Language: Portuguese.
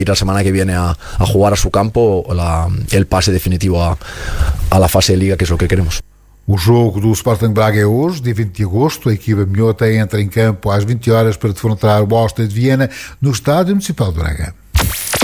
ir la semana que viene a jugar a su campo el pase definitivo a la fase de liga, que es lo que queremos. O jogo do Sporting Braga é hoje, dia 20 de agosto. A equipa minhota entra em campo às 20 horas para defrontar o Austria de Viena no Estádio Municipal de Braga.